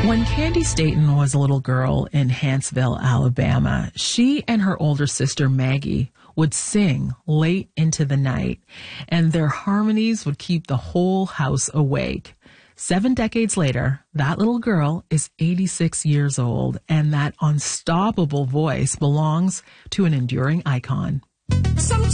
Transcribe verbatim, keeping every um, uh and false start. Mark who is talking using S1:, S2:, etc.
S1: When Candy Staton was a little girl in Huntsville, Alabama, she and her older sister Maggie would sing late into the night, and their harmonies would keep the whole house awake. Seven decades later, that little girl is eighty-six years old, and that unstoppable voice belongs to an enduring icon.
S2: Sometimes